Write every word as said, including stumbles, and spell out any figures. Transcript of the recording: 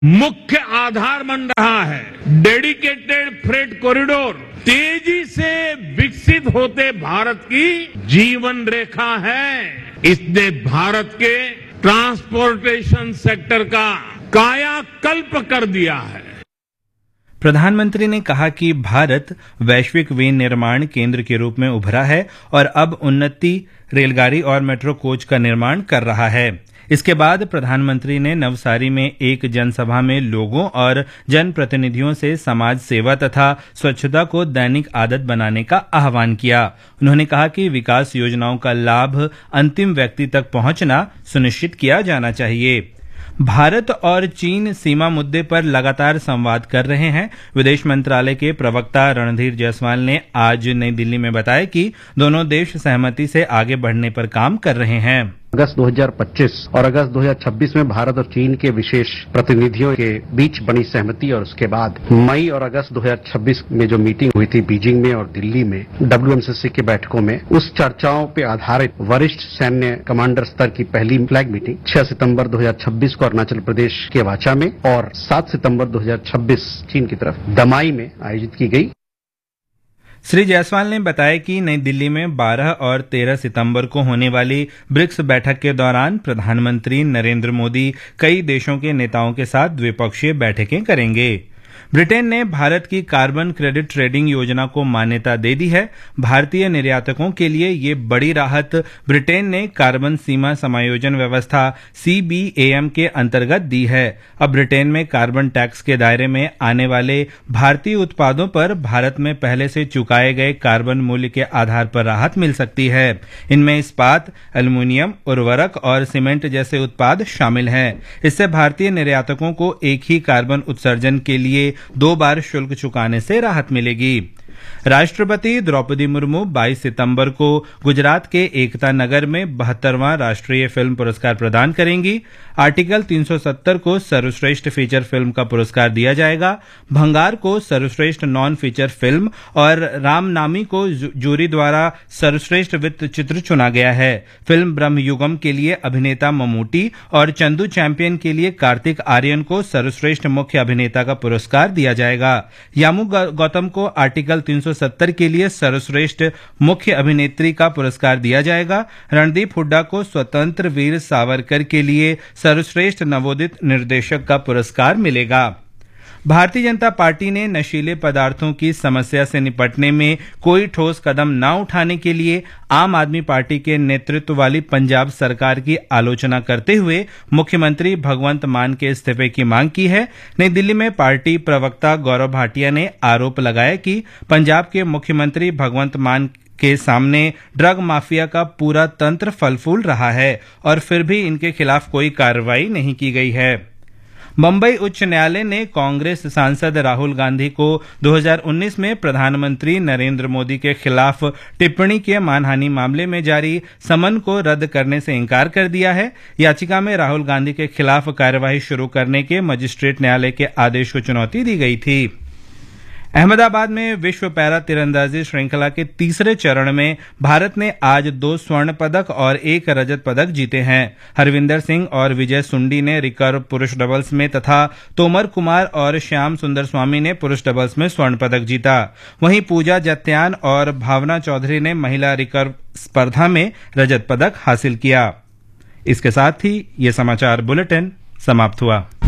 मुख्य आधार बन रहा है। डेडिकेटेड फ्रेट कॉरिडोर तेजी से विकसित होते भारत की जीवन रेखा है। इसने भारत के ट्रांसपोर्टेशन सेक्टर का कायाकल्प कर दिया है। प्रधानमंत्री ने कहा कि भारत वैश्विक विनिर्माण केंद्र के रूप में उभरा है और अब उन्नति रेलगाड़ी और मेट्रो कोच का निर्माण कर रहा है। इसके बाद प्रधानमंत्री ने नवसारी में एक जनसभा में लोगों और जनप्रतिनिधियों से समाज सेवा तथा स्वच्छता को दैनिक आदत बनाने का आह्वान किया। उन्होंने कहा कि विकास योजनाओं का लाभ अंतिम व्यक्ति तक पहुंचना सुनिश्चित किया जाना चाहिए। भारत और चीन सीमा मुद्दे पर लगातार संवाद कर रहे हैं। विदेश मंत्रालय के प्रवक्ता रणधीर जायसवाल ने आज नई दिल्ली में बताया कि दोनों देश सहमति से आगे बढ़ने पर काम कर रहे हैं। अगस्त दो हज़ार पच्चीस और अगस्त दो हज़ार छब्बीस में भारत और चीन के विशेष प्रतिनिधियों के बीच बनी सहमति और उसके बाद मई और अगस्त दो हज़ार छब्बीस में जो मीटिंग हुई थी बीजिंग में और दिल्ली में डब्ल्यूएमसीसी की बैठकों में, उस चर्चाओं पे आधारित वरिष्ठ सैन्य कमांडर स्तर की पहली फ्लैग मीटिंग छह सितंबर दो हज़ार छब्बीस को अरुणाचल प्रदेश के वाचा में और सात सितंबर दो हज़ार छब्बीस चीन की तरफ दमाई में आयोजित की गई। श्री जायसवाल ने बताया कि नई दिल्ली में बारह और तेरह सितंबर को होने वाली ब्रिक्स बैठक के दौरान प्रधानमंत्री नरेंद्र मोदी कई देशों के नेताओं के साथ द्विपक्षीय बैठकें करेंगे। ब्रिटेन ने भारत की कार्बन क्रेडिट ट्रेडिंग योजना को मान्यता दे दी है। भारतीय निर्यातकों के लिए ये बड़ी राहत ब्रिटेन ने कार्बन सीमा समायोजन व्यवस्था सी बी ए एम के अंतर्गत दी है। अब ब्रिटेन में कार्बन टैक्स के दायरे में आने वाले भारतीय उत्पादों पर भारत में पहले से चुकाए गए कार्बन मूल्य के आधार पर राहत मिल सकती है। इनमें इस्पात, एल्युमिनियम, उर्वरक और सीमेंट जैसे उत्पाद शामिल हैं। इससे भारतीय निर्यातकों को एक ही कार्बन उत्सर्जन के लिए दो बार शुल्क चुकाने से राहत मिलेगी। राष्ट्रपति द्रौपदी मुर्मू बाईस सितंबर को गुजरात के एकता नगर में बहत्तरवां राष्ट्रीय फिल्म पुरस्कार प्रदान करेंगी। आर्टिकल तीन सौ सत्तर को सर्वश्रेष्ठ फीचर फिल्म का पुरस्कार दिया जाएगा। भंगार को सर्वश्रेष्ठ नॉन फीचर फिल्म और रामनामी को जूरी द्वारा सर्वश्रेष्ठ वृत्त चित्र चुना गया है। फिल्म ब्रह्मयुगम के लिए अभिनेता ममूटी और चंदू चैंपियन के लिए कार्तिक आर्यन को सर्वश्रेष्ठ मुख्य अभिनेता का पुरस्कार दिया जाएगा। यामू गौतम को आर्टिकल तीन सौ सत्तर के लिए सर्वश्रेष्ठ मुख्य अभिनेत्री का पुरस्कार दिया जाएगा। रणदीप हुड्डा को स्वतंत्र वीर सावरकर के लिए सर्वश्रेष्ठ नवोदित निर्देशक का पुरस्कार मिलेगा। भारतीय जनता पार्टी ने नशीले पदार्थों की समस्या से निपटने में कोई ठोस कदम न उठाने के लिए आम आदमी पार्टी के नेतृत्व वाली पंजाब सरकार की आलोचना करते हुए मुख्यमंत्री भगवंत मान के इस्तीफे की मांग की है। नई दिल्ली में पार्टी प्रवक्ता गौरव भाटिया ने आरोप लगाया कि पंजाब के मुख्यमंत्री भगवंत मान के सामने ड्रग माफिया का पूरा तंत्र फल फूल रहा है और फिर भी इनके खिलाफ कोई कार्रवाई नहीं की गई है। बंबई उच्च न्यायालय ने कांग्रेस सांसद राहुल गांधी को दो हज़ार उन्नीस में प्रधानमंत्री नरेंद्र मोदी के खिलाफ टिप्पणी के मानहानि मामले में जारी समन को रद्द करने से इंकार कर दिया है। याचिका में राहुल गांधी के खिलाफ कार्यवाही शुरू करने के मजिस्ट्रेट न्यायालय के आदेश को चुनौती दी गई थी। अहमदाबाद में विश्व पैरा तीरंदाजी श्रृंखला के तीसरे चरण में भारत ने आज दो स्वर्ण पदक और एक रजत पदक जीते हैं। हरविंदर सिंह और विजय सुंडी ने रिकर्व पुरुष डबल्स में तथा तोमर कुमार और श्याम सुंदर स्वामी ने पुरुष डबल्स में स्वर्ण पदक जीता। वहीं पूजा जत्यान और भावना चौधरी ने महिला रिकर्व स्पर्धा में रजत पदक हासिल किया। इसके साथ ही ये समाचार बुलेटिन समाप्त हुआ।